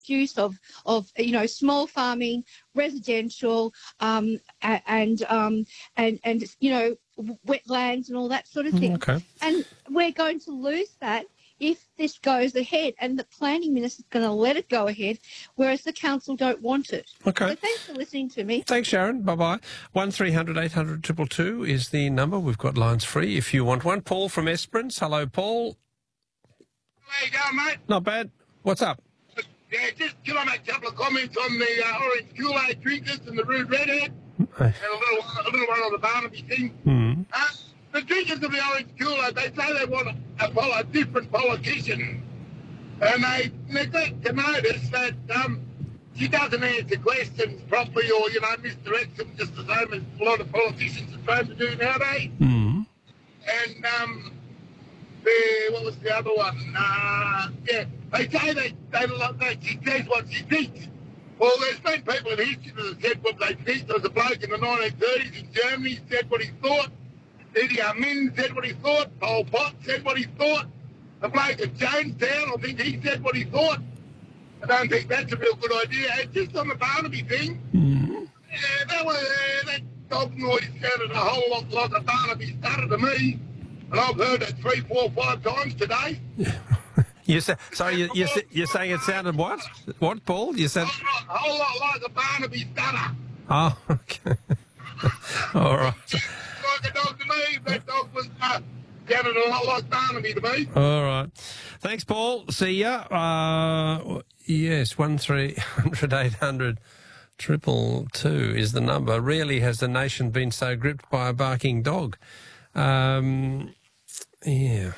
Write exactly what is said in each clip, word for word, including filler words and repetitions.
use of, of you know, small farming, residential, um, and, um, and, and, you know, wetlands and all that sort of thing. Okay. And we're going to lose that if this goes ahead, and the planning minister's going to let it go ahead, whereas the council don't want it. Okay. So thanks for listening to me. Thanks, Sharon. Bye-bye. one three hundred eight hundred two two two is the number. We've got lines free if you want one. Paul from Esperance. Hello, Paul. How you going, mate? Not bad. What's up? Yeah, just can I make a couple of comments on the uh, orange Kool-Aid drinkers and the rude redhead, Hey. and a little, a little one on the Barnaby thing. Hmm. Uh, the drinkers of the orange Kool-Aid, they say they want a, a, a different politician, and they neglect to notice that um, she doesn't answer questions properly, or, you know, misdirects them just the same as a lot of politicians are trying to do nowadays. Hmm. And, um, the, what was the other one? Uh, yeah, they say they, they, they, she says what she thinks. Well, there's been people in history that have said what they think. There was a bloke in the nineteen thirties in Germany said what he thought. Idi Amin said what he thought. Pol Pot said what he thought. The bloke at Jonestown, I think he said what he thought. I don't think that's a real good idea. It's just on the Barnaby thing. Hmm. Yeah, that, was, uh, that dog noise sounded a whole lot like a Barnaby stutter to me. And I've heard it three, four, five times today. You say, sorry, you, you, you're saying it sounded what? What, Paul? You said... A whole lot, whole lot like a Barnaby stutter. Oh, okay. All right. Like a dog to me. That dog was uh, sounded a lot like Barnaby to me. All right. Thanks, Paul. See ya. Uh, yes, one three hundred eight hundred triple two is the number. Rarely has the nation been so gripped by a barking dog. Um, yeah.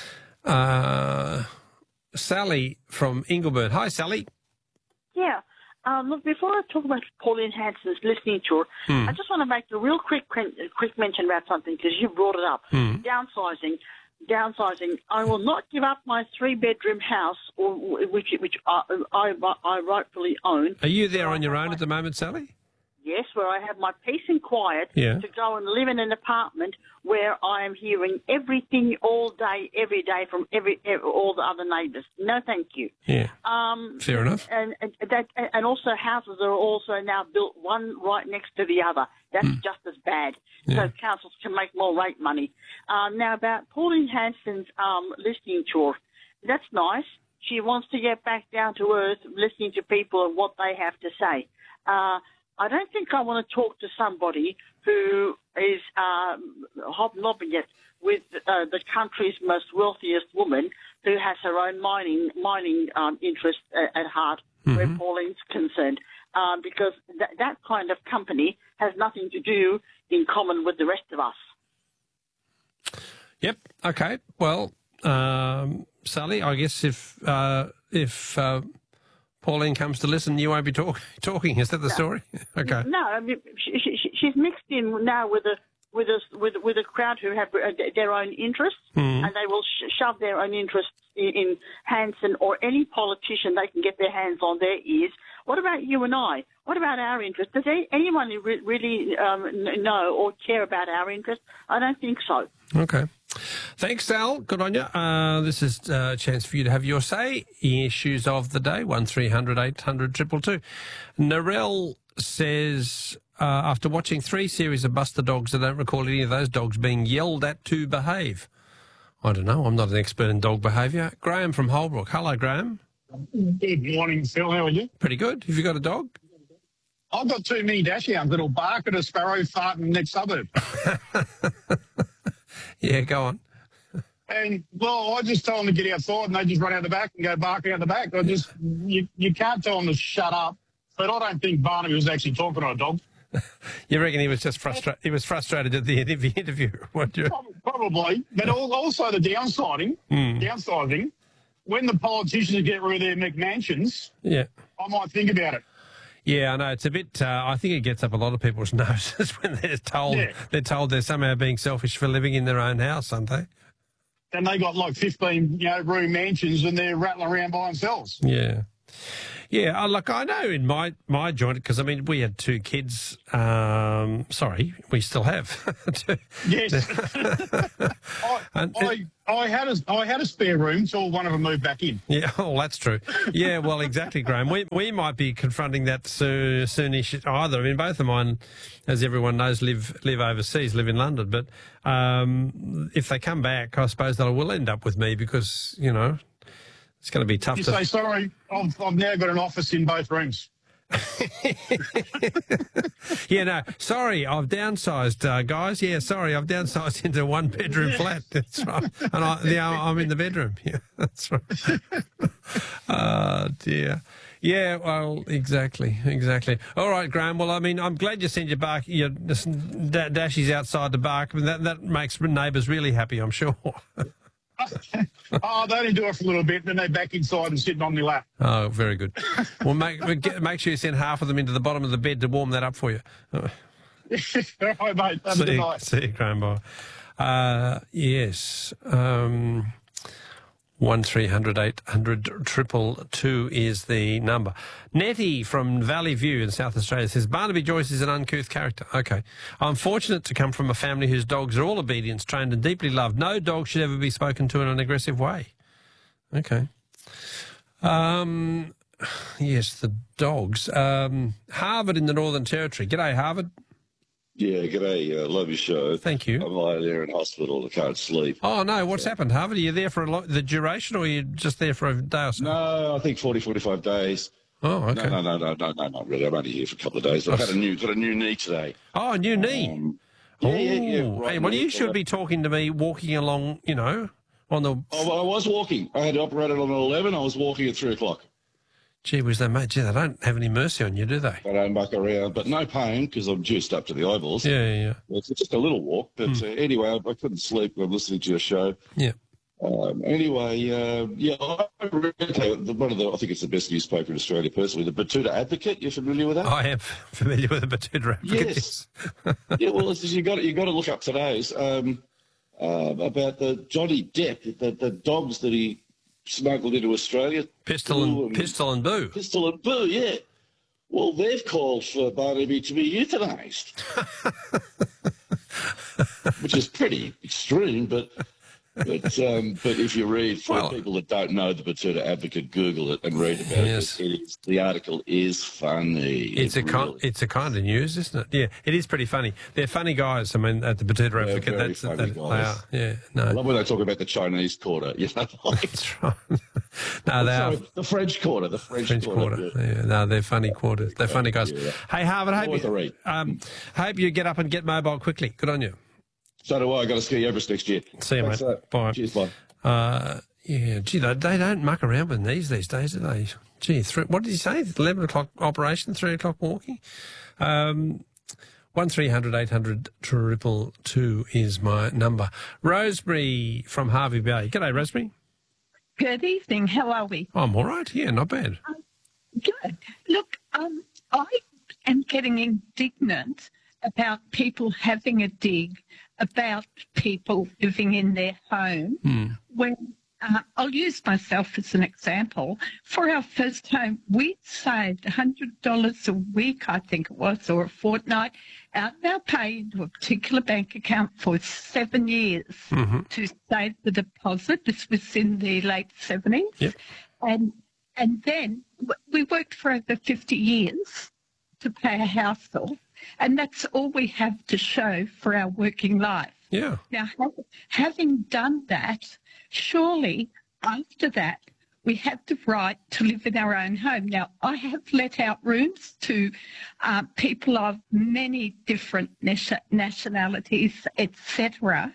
Uh, Sally from Ingleburn. Hi, Sally. Yeah. Um, look, before I talk about Pauline Hanson's listening tour, Hmm. I just want to make a real quick quick mention about something because you brought it up. Hmm. Downsizing. Downsizing. I will not give up my three-bedroom house, or which which I, I, I rightfully own. Are you there on your own at the moment, Sally? Yes, where I have my peace and quiet Yeah. to go and live in an apartment where I am hearing everything all day, every day from every, every all the other neighbours. No, thank you. Yeah. Um, Fair enough. And, and that, and also houses are also now built one right next to the other. That's just as bad. Yeah. So councils can make more rate money. Um, now about Pauline Hanson's um, listening tour, that's nice. She wants to get back down to earth, listening to people and what they have to say. Uh, I don't think I want to talk to somebody who is um, hobnobbing it with uh, the country's most wealthiest woman who has her own mining mining um, interest at, at heart, Mm-hmm. where Pauline's concerned, um, because th- that kind of company has nothing to do in common with the rest of us. Yep. Okay. Well, um, Sally, I guess if uh, if uh, Pauline comes to listen, you won't be talk- talking. Is that the No. story? Okay. No, I mean, she, she, she's mixed in now with a with a with, with a crowd who have uh, their own interests, Mm. and they will sh- shove their own interests in, in Hanson or any politician they can get their hands on their ears. What about you and I? What about our interests? Does any, anyone re- really um, know or care about our interests? I don't think so. Okay. Thanks, Sal. Good on you. Uh, this is a chance for you to have your say. Issues of the day, one three hundred eight hundred two two two. Narelle says, uh, after watching three series of Buster Dogs, I don't recall any of those dogs being yelled at to behave. I don't know. I'm not an expert in dog behaviour. Graham from Holbrook. Hello, Graham. Good morning, Phil. How are you? Pretty good. Have you got a dog? I've got two mini dashhounds that'll bark at a sparrow fart in the next suburb. Yeah, go on. And, well, I just tell them to get outside and they just run out the back and go barking out the back. I just, you, you can't tell them to shut up. But I don't think Barnaby was actually talking to a dog. You reckon he was just frustrated? He was frustrated at the end of the interview, weren't you? Probably. But al- also the downsizing, Mm. downsizing, when the politicians get rid of their McMansions, Yeah. I might think about it. Yeah, I know. It's a bit, uh, I think it gets up a lot of people's noses when they're told, Yeah. they're told they're somehow being selfish for living in their own house, aren't they? And they got like fifteen, you know, room mansions and they're rattling around by themselves. Yeah. Yeah, uh, look, I know in my, my joint, because, I mean, we had two kids. Um, sorry, we still have. Two- Yes. I, And- I, I, had a, I had a spare room until one of them moved back in. Yeah, oh, that's true. Yeah, well, exactly, Graham. We we might be confronting that soon, soonish either. I mean, both of mine, as everyone knows, live live overseas, live in London. But um, if they come back, I suppose they will end up with me because, you know, it's going to be tough You to... say, sorry, I've, I've now got an office in both rooms. Yeah, no, sorry, I've downsized, uh, guys. Yeah, sorry, I've downsized into a one-bedroom flat. That's right. And I, yeah, I'm in the bedroom. Yeah, that's right. Oh, dear. Yeah, well, exactly, exactly. All right, Graham. Well, I mean, I'm glad you sent your bark, your da- dashies outside the bark. I mean, that, that makes neighbours really happy, I'm sure. Oh, they only do it for a little bit, then they're back inside and sitting on my lap. Oh, very good. Well, make, get, make sure you send half of them into the bottom of the bed to warm that up for you. All right, mate. Have a See good you, night. see you, Graham. Bye. Uh, yes. Um, one three hundred eight hundred triple two is the number. Nettie from Valley View in South Australia says, Barnaby Joyce is an uncouth character. Okay. I'm fortunate to come from a family whose dogs are all obedience trained and deeply loved. No dog should ever be spoken to in an aggressive way. Okay. Um, yes, the dogs. Um, Harvard in the Northern Territory. G'day, Harvard. Yeah, g'day. Uh, love your show. Thank you. I'm lying there in hospital. I can't sleep. Oh, no, what's happened, Harvard? Are you there for a lo- the duration or are you just there for a day or so? No, I think forty, forty-five days. Oh, okay. No, no, no, no, no, no, not really. I'm only here for a couple of days. I've had a new, got a new knee today. Oh, a new knee. Um, oh, yeah, yeah, yeah. Right hey, well, knee. you should be talking to me walking along, you know, on the... Oh, well, I was walking. I had operated on eleven. I was walking at three o'clock. Gee whiz, they, mate, gee, they don't have any mercy on you, do they? I don't muck around, but no pain because I'm juiced up to the eyeballs. Yeah, yeah, yeah. It's just a little walk. But uh, anyway, I, I couldn't sleep. I'm listening to your show. Yeah. Um, anyway, uh, yeah, I read the, one of the, I think it's the best newspaper in Australia personally, the Batuta Advocate. You familiar with that? I am familiar with the Batuta Advocate. Yes. Yeah, well, it's, you got you got to look up today's um, uh, about the Johnny Depp, the, the dogs that he smuggled into Australia. Pistol Boo and, Pistol and Boo. Pistol and Boo, yeah. Well, they've called for Barnaby to be euthanised, which is pretty extreme, but but um, but if you read, for Well- people that don't know the Batuta Advocate, Google it and read about Yes. it. it is, the article is funny. It's a It kind, really- it's a kind of news, isn't it? Yeah, it is pretty funny. They're funny guys. I mean, at the Batuta Advocate, very that's funny that, they guys. are. Yeah, I no, love when they talk about the Chinese quarter. You know, like, that's right. No, they are. sorry, the French quarter. The French, French quarter. Quarter. yeah. Yeah, no, they're funny quarters. They're funny guys. yeah. Hey, Harvard, hope Worth a you, read. um, hope you get up and get mobile quickly. Good on you. So do I. I got to ski Everest next year. See you, Thanks, mate. uh, Bye. Cheers, bye. Uh, yeah, gee, they, they don't muck around with knees these days, do they? Gee, three, what did he say? eleven o'clock operation, three o'clock walking? Um, one three hundred eight hundred triple two is my number. Rosemary from Harvey Bay. G'day, Rosemary. Good evening. How are we? I'm all right. Yeah, not bad. Good. Look, um, I am getting indignant about people having a dig about people living in their home. Hmm. When uh, I'll use myself as an example. For our first home, we saved one hundred dollars a week, I think it was, or a fortnight, out of our pay into a particular bank account for seven years Mm-hmm. to save the deposit. This was in the late seventies. Yep. And, and then w- we worked for over fifty years to pay a house off, and that's all we have to show for our working life. Yeah. Now, ha- having done that, surely after that, we have the right to live in our own home. Now, I have let out rooms to uh, people of many different nation- nationalities, et cetera.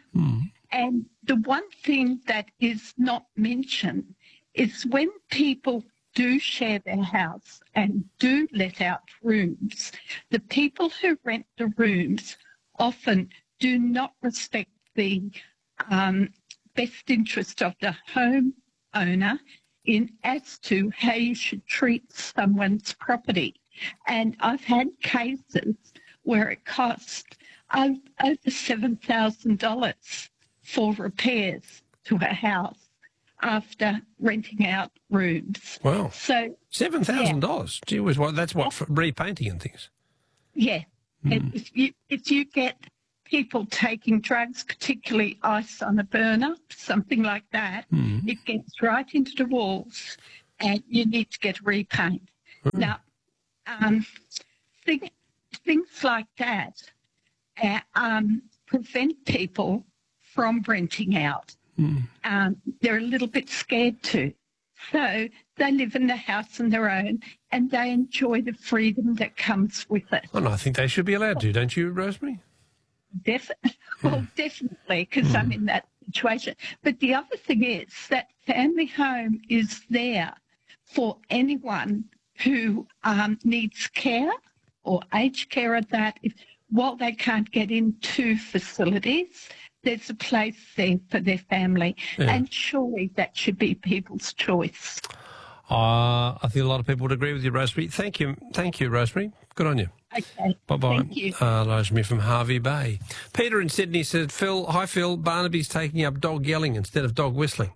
And the one thing that is not mentioned is when people do share their house and do let out rooms, the people who rent the rooms often do not respect the um, best interest of the home owner in as to how you should treat someone's property. And I've had cases where it cost uh, over seven thousand dollars for repairs to a house. after renting out rooms. Wow. So, seven thousand dollars. Gee whiz, well, that's what, for repainting and things. yeah, and if you if you get people taking drugs, particularly ice on a burner, something like that, it gets right into the walls, and you need to get a repaint. Now, um, thing, things like that uh, um, prevent people from renting out. Um, they're a little bit scared to. So they live in the house on their own, and they enjoy the freedom that comes with it. Well, I think they should be allowed to, don't you, Rosemary? Def- well, definitely, because I'm in that situation. But the other thing is that family home is there for anyone who um, needs care or aged care at that. If, while they can't get into facilities, there's a place there for their family. Yeah. And surely that should be people's choice. Uh, I think a lot of people would agree with you, Rosemary. Thank you. Thank you, Rosemary. Good on you. Okay. Bye-bye. Thank you. Uh, Rosemary from Harvey Bay. Peter in Sydney said, Phil, hi, Phil, Barnaby's taking up dog yelling instead of dog whistling.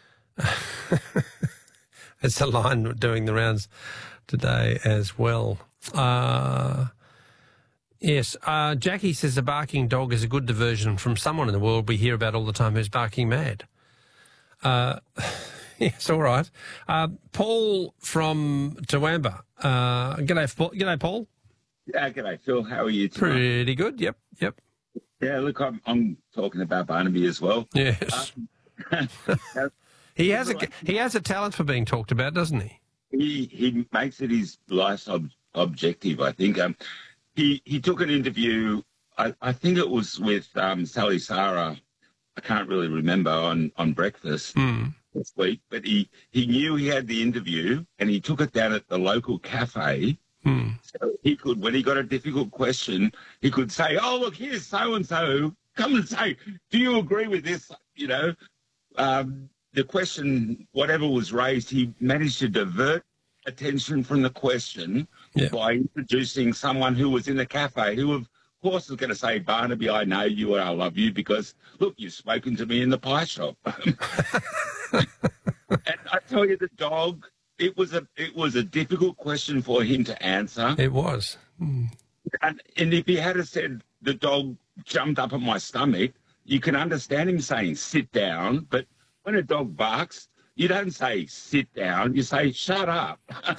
It's a line doing the rounds today as well. Uh, yes, uh, Jackie says a barking dog is a good diversion from someone in the world we hear about all the time who's barking mad. Uh, yes, all right. Uh, Paul from Toowoomba. Uh, g'day, Paul. G'day, Paul. Yeah, g'day, Phil. How are you tonight? Pretty good. Yep, yep. Yeah, look, I'm, I'm talking about Barnaby as well. Yes. Um, he has a he has a talent for being talked about, doesn't he? he he makes it his life's ob- objective, I think. Um, he he took an interview. I, I think it was with um, Sally Sarah. I can't really remember on on Breakfast Mm. this week, but he he knew he had the interview and he took it down at the local cafe. Mm. So he could, when he got a difficult question, he could say, "Oh, look, here's so and so. Come and say, do you agree with this?" You know, um, the question, whatever was raised, he managed to divert attention from the question Yeah. by introducing someone who was in the cafe, who of course was going to say, "Barnaby, I know you and I love you because look, you've spoken to me in the pie shop." And I tell you, the dog. It was a it was a difficult question for him to answer. It was. Mm. And, and if he had said the dog jumped up on my stomach, you can understand him saying sit down. But when a dog barks, you don't say sit down. You say shut up.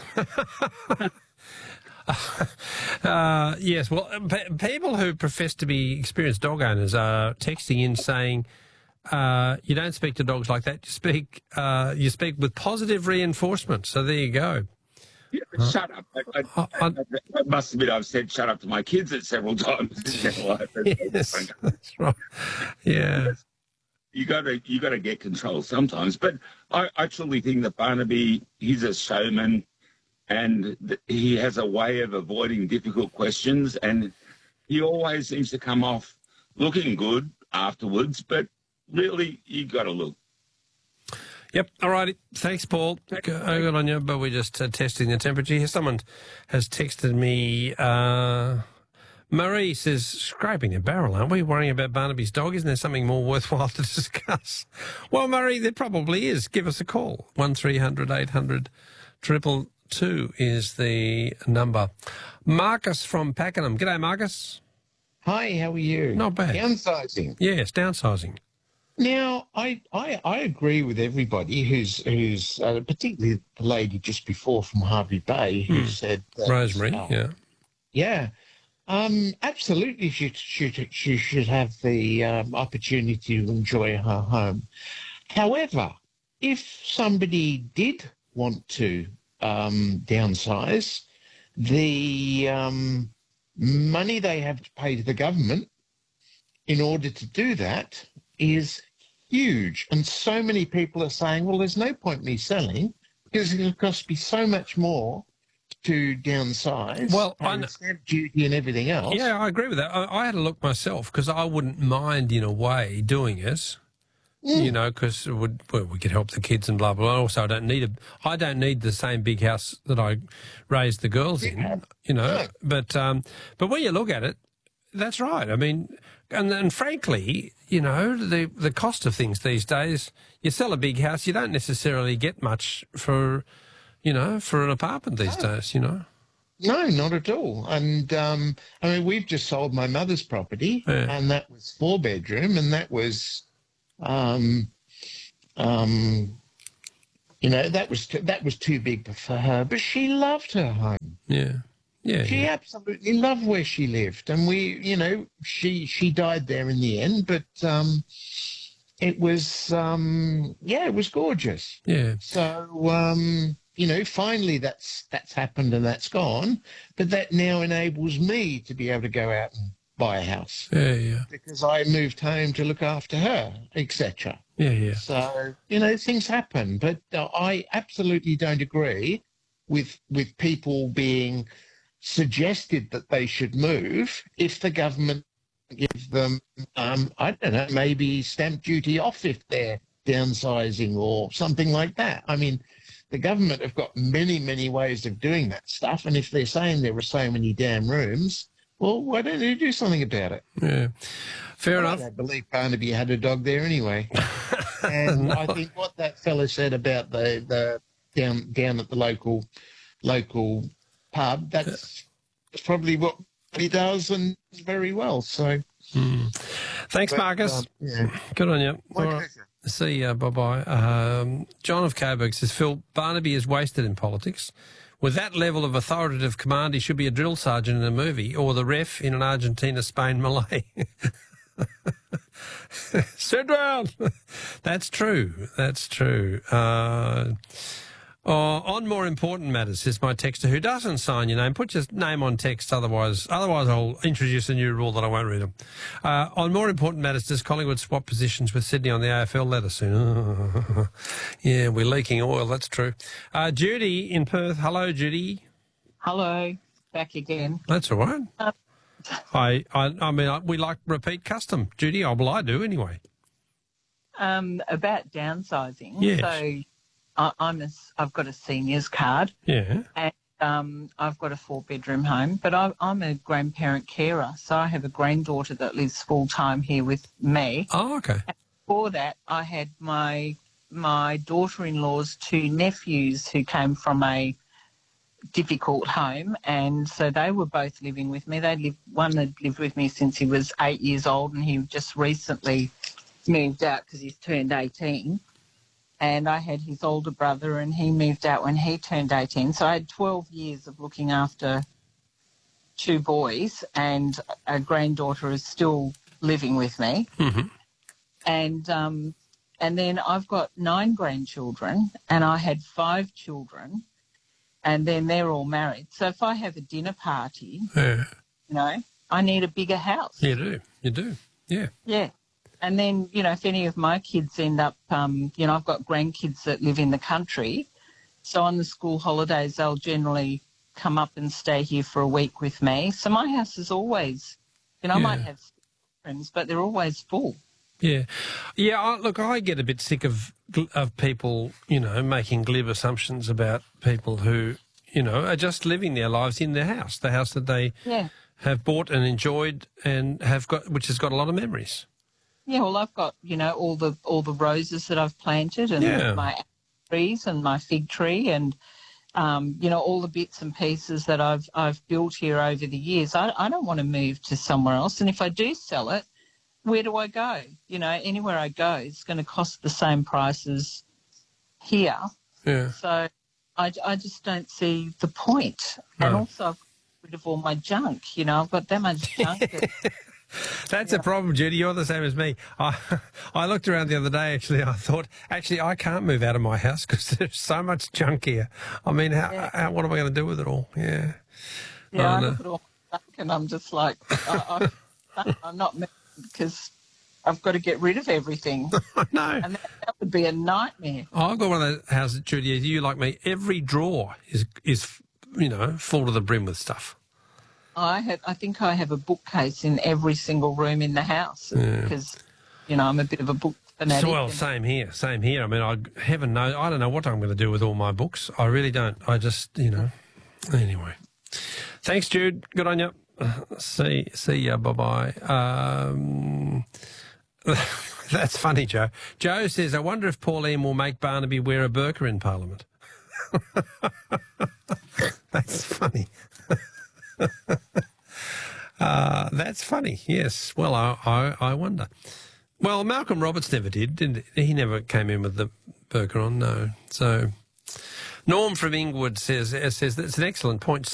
uh, yes, well, p- people who profess to be experienced dog owners are texting in saying, Uh, you don't speak to dogs like that. You speak, uh, you speak with positive reinforcement. So there you go. Yeah, but shut up. I, I, Uh, I, I- I must admit, I've said shut up to my kids at several times in their life. Yes, that's right. Yeah. You got to you got to get control sometimes. But I, I truly think that Barnaby, he's a showman, and th- he has a way of avoiding difficult questions, and he always seems to come off looking good afterwards. But really, you got to look. Yep. All righty. Thanks, Paul. Good, good on you. But we're just uh, testing the temperature here. Someone has texted me. Uh, Marie says, scraping a barrel, aren't we? Worrying about Barnaby's dog. Isn't there something more worthwhile to discuss? Well, Marie, there probably is. Give us a call. one three hundred eight hundred two two is the number. Marcus from Pakenham. G'day, Marcus. Hi, how are you? Not bad. Downsizing. Yes, downsizing. Now, I, I, I agree with everybody who's, who's uh, particularly the lady just before from Harvey Bay who Hmm. said that, Rosemary, uh, yeah. Yeah. Um, absolutely, she should, she should have the um, opportunity to enjoy her home. However, if somebody did want to um, downsize, the um, money they have to pay to the government in order to do that is huge. And so many people are saying, well, there's no point me selling because it'll cost me so much more to downsize. Well, I and kn- stamp duty and everything else. Yeah, I agree with that. I, I had a look myself because I wouldn't mind, in a way, doing it. You know, because it would well, we could help the kids and blah blah. blah. Also, I don't need a I don't need the same big house that I raised the girls in. You know, No. but um, but when you look at it, that's right. I mean, and, and frankly, you know, the the cost of things these days, you sell a big house, you don't necessarily get much for, you know, for an apartment these days, you know. No, not at all. And, um, I mean, we've just sold my mother's property, Yeah. and that was four bedroom, and that was, um, um, you know, that was t- that was too big for her. But she loved her home. Yeah. Yeah. She yeah. absolutely loved where she lived, and we, you know, she she died there in the end. But um, it was, um, yeah, it was gorgeous. Yeah. So, um, you know, finally that's that's happened and that's gone. But that now enables me to be able to go out and buy a house Yeah, yeah. because I moved home to look after her, et cetera. Yeah, yeah. So, you know, things happen. But uh, I absolutely don't agree with with people being suggested that they should move if the government gives them, um, I don't know, maybe stamp duty off if they're downsizing or something like that. I mean, the government have got many, many ways of doing that stuff. And if they're saying there were so many damn rooms, well, why don't they do something about it? Yeah. Fair I enough. don't believe Barnaby had a dog there anyway. And I think what that fella said about the, the down down at the local local pub, that's probably what he does and does very well. So Mm. Thanks, but, Marcus. um, yeah. Good on you. My All right. pleasure. See ya. Bye-bye. Um, John of Coburg says, Phil, Barnaby is wasted in politics. With that level of authoritative command, he should be a drill sergeant in a movie or the ref in an Argentina, Spain, Malay. Sit down. That's true. That's true. Uh, oh, on more important matters, says my texter who doesn't sign your name. Put your name on text, otherwise otherwise I'll introduce a new rule that I won't read them. Uh, on more important matters, does Collingwood swap positions with Sydney on the A F L? Let us soon. Yeah, we're leaking oil, that's true. Uh, Judy in Perth. Hello, Judy. Hello, back again. That's all right. Uh, I, I, I mean, I, we like repeat custom, Judy. Oh, well, I do anyway. Um, about downsizing. Yes. So I, I'm a, I've got a seniors card Yeah. and um, I've got a four-bedroom home, but I, I'm a grandparent carer, so I have a granddaughter that lives full-time here with me. Oh, okay. And before that, I had my my daughter-in-law's two nephews who came from a difficult home, and so they were both living with me. They lived, one had lived with me since he was eight years old, and he just recently moved out because he's turned eighteen. And I had his older brother, and he moved out when he turned eighteen. So I had twelve years of looking after two boys, and a granddaughter is still living with me. Mm-hmm. And um, and then I've got nine grandchildren, and I had five children, and then they're all married. So if I have a dinner party, Yeah. you know, I need a bigger house. You do. You do. Yeah. Yeah. And then, you know, if any of my kids end up, um, you know, I've got grandkids that live in the country. So on the school holidays, they'll generally come up and stay here for a week with me. So my house is always, you know, I might Yeah. have friends, but they're always full. Yeah. Yeah, I, look, I get a bit sick of gl- of people, you know, making glib assumptions about people who, you know, are just living their lives in their house, the house that they Yeah. have bought and enjoyed and have got, which has got a lot of memories. Yeah, well, I've got, you know, all the all the roses that I've planted and Yeah. my apple trees and my fig tree and, um, you know, all the bits and pieces that I've I've built here over the years. I, I don't want to move to somewhere else. And if I do sell it, where do I go? You know, anywhere I go, it's going to cost the same price as here. Yeah. So I, I just don't see the point. And No. also I've got rid of all my junk. You know, I've got that much junk. that- That's a problem, Judy. You're the same as me. I I looked around the other day, actually. I thought, actually, I can't move out of my house because there's so much junk here. I mean, how, Yeah. how, what am I going to do with it all? Yeah. Yeah, I I know. look at all my junk and I'm just like, I, I, I'm not moving because I've got to get rid of everything. I know. And that, that would be a nightmare. Oh, I've got one of those houses, Judy, you like me, every drawer is, is you know, full to the brim with stuff. I have, I think I have a bookcase in every single room in the house Yeah. because, you know, I'm a bit of a book fanatic. So, well, and- same here, same here. I mean, I heaven knows, I don't know what I'm going to do with all my books. I really don't. I just, you know, anyway. Thanks, Jude. Good on you. See, see ya, bye-bye. Um, that's funny, Joe. Joe says, I wonder if Pauline will make Barnaby wear a burqa in Parliament. That's funny. uh, that's funny, yes. Well, I, I, I wonder. Well, Malcolm Roberts never did, didn't he? He never came in with the burqa on, no. So Norm from Inglewood says, says that's an excellent point.